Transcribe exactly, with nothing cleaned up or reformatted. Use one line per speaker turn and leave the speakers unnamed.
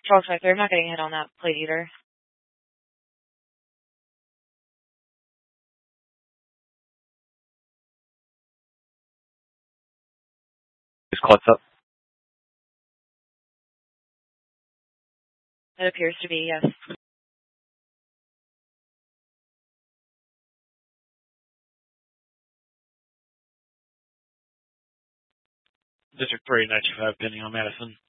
Charles Schweitzer, I'm not getting hit on that plate either.
Is Klutz up?
It appears to be, yes.
District three, ninety-five, pending on Madison.